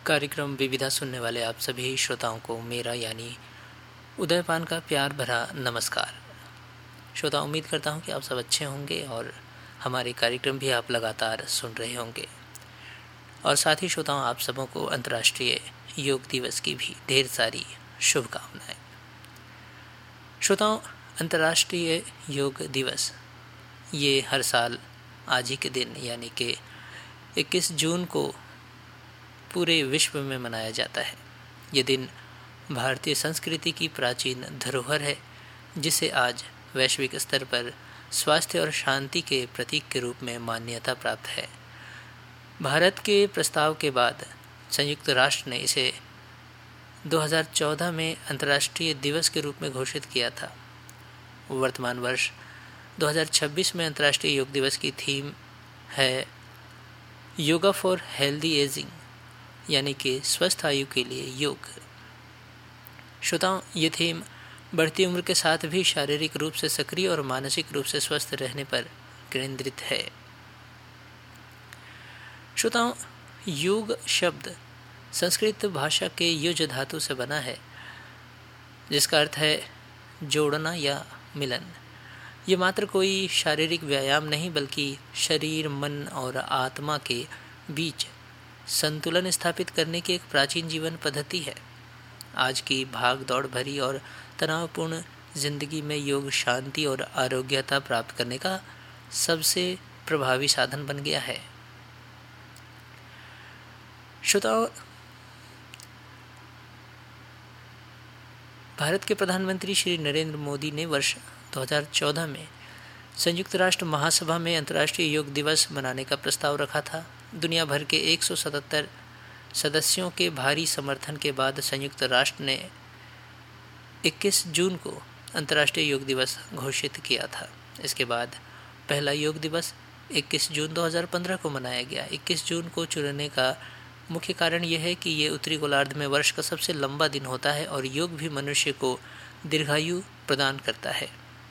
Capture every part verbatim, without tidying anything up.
कार्यक्रम विविधा सुनने वाले आप सभी श्रोताओं को मेरा यानी उदयपान का प्यार भरा नमस्कार। श्रोता, उम्मीद करता हूं कि आप सब अच्छे होंगे और हमारे कार्यक्रम भी आप लगातार सुन रहे होंगे। और साथ ही श्रोताओं, आप सबों को अंतर्राष्ट्रीय योग दिवस की भी ढेर सारी शुभकामनाएं। श्रोताओं, अंतर्राष्ट्रीय योग दिवस ये हर साल आज ही के दिन यानी कि इक्कीस जून को पूरे विश्व में मनाया जाता है। ये दिन भारतीय संस्कृति की प्राचीन धरोहर है, जिसे आज वैश्विक स्तर पर स्वास्थ्य और शांति के प्रतीक के रूप में मान्यता प्राप्त है। भारत के प्रस्ताव के बाद संयुक्त राष्ट्र ने इसे दो हज़ार चौदह में अंतर्राष्ट्रीय दिवस के रूप में घोषित किया था। वर्तमान वर्ष दो हज़ार छब्बीस में अंतर्राष्ट्रीय योग दिवस की थीम है योगा फॉर हेल्दी एजिंग, यानी कि स्वस्थ आयु के लिए योग। श्रोताओं, ये थीम बढ़ती उम्र के साथ भी शारीरिक रूप से सक्रिय और मानसिक रूप से स्वस्थ रहने पर केंद्रित है। श्रोताओं, योग शब्द संस्कृत भाषा के युज धातु से बना है, जिसका अर्थ है जोड़ना या मिलन। ये मात्र कोई शारीरिक व्यायाम नहीं, बल्कि शरीर, मन और आत्मा के बीच संतुलन स्थापित करने की एक प्राचीन जीवन पद्धति है। आज की भाग दौड़ भरी और तनावपूर्ण जिंदगी में योग शांति और आरोग्यता प्राप्त करने का सबसे प्रभावी साधन बन गया है। श्रोताओं, भारत के प्रधानमंत्री श्री नरेंद्र मोदी ने वर्ष दो हज़ार चौदह में संयुक्त राष्ट्र महासभा में अंतर्राष्ट्रीय योग दिवस मनाने का प्रस्ताव रखा था। दुनिया भर के एक सौ सतहत्तर सदस्यों के भारी समर्थन के बाद संयुक्त राष्ट्र ने इक्कीस जून को अंतर्राष्ट्रीय योग दिवस घोषित किया था। इसके बाद पहला योग दिवस इक्कीस जून दो हज़ार पंद्रह को मनाया गया। इक्कीस जून को चुनने का मुख्य कारण यह है कि ये उत्तरी गोलार्ध में वर्ष का सबसे लंबा दिन होता है और योग भी मनुष्य को दीर्घायु प्रदान करता है।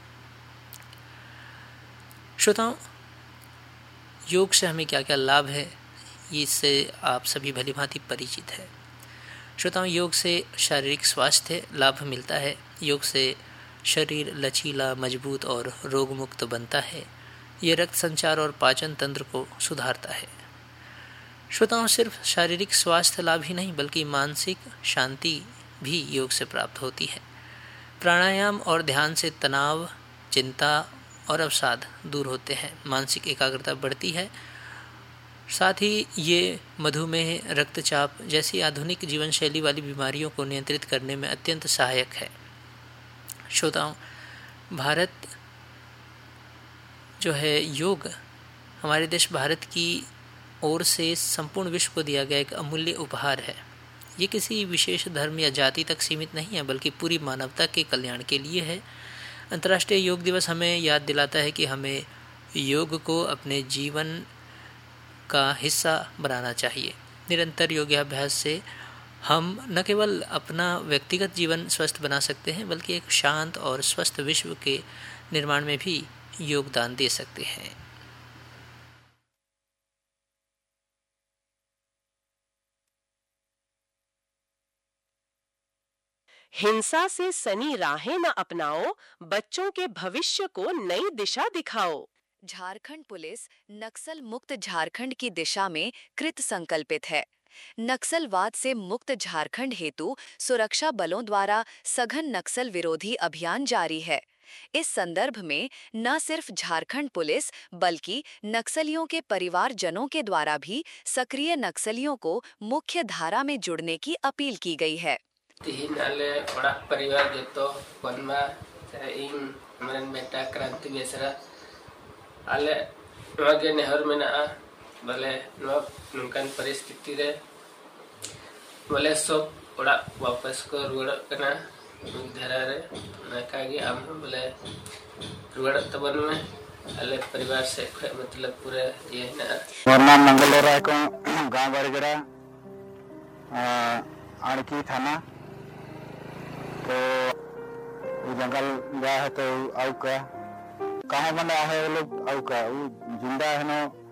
श्रोताओं, योग से हमें क्या क्या लाभ है, इससे आप सभी भली भांति परिचित है। श्रोताओं, योग से शारीरिक स्वास्थ्य लाभ मिलता है। योग से शरीर लचीला, मजबूत और रोग मुक्त बनता है। ये रक्त संचार और पाचन तंत्र को सुधारता है। श्रोताओं, सिर्फ शारीरिक स्वास्थ्य लाभ ही नहीं, बल्कि मानसिक शांति भी योग से प्राप्त होती है। प्राणायाम और ध्यान से तनाव, चिंता और अवसाद दूर होते हैं। मानसिक एकाग्रता बढ़ती है। साथ ही ये मधुमेह, रक्तचाप जैसी आधुनिक जीवन शैली वाली बीमारियों को नियंत्रित करने में अत्यंत सहायक है। श्रोताओं, भारत जो है, योग हमारे देश भारत की ओर से संपूर्ण विश्व को दिया गया एक अमूल्य उपहार है। ये किसी विशेष धर्म या जाति तक सीमित नहीं है, बल्कि पूरी मानवता के कल्याण के लिए है। अंतर्राष्ट्रीय योग दिवस हमें याद दिलाता है कि हमें योग को अपने जीवन का हिस्सा बनाना चाहिए। निरंतर योगाभ्यास से हम न केवल अपना व्यक्तिगत जीवन स्वस्थ बना सकते हैं, बल्कि एक शांत और स्वस्थ विश्व के निर्माण में भी योगदान दे सकते हैं। हिंसा से सनी राहें न अपनाओ, बच्चों के भविष्य को नई दिशा दिखाओ। झारखंड पुलिस नक्सल मुक्त झारखंड की दिशा में कृत संकल्पित है। नक्सलवाद से मुक्त झारखंड हेतु सुरक्षा बलों द्वारा सघन नक्सल विरोधी अभियान जारी है। इस संदर्भ में न सिर्फ झारखंड पुलिस बल्कि नक्सलियों के परिवारजनों के द्वारा भी सक्रिय नक्सलियों को मुख्य धारा में जुड़ने की अपील की गई है। तिहिन आले ओड़ा परिवार जतो कोनमा इन मन बेटा क्रांति बेसरा आले नवागे नेहर मेना भले नवा नुकान परिस्थिति रे भले सब ओड़ा वापस को रुवाड़ कना धरा रे नकागे आम भले रुवाड़ तबन में आले परिवार से मतलब पूरे ये ना मोरना मंगलोरा को गांव बरगड़ा आड़की थाना तो जंगल गया है तो आउ का कहाँ बना है वो लोग आउ का वो जिंदा है ना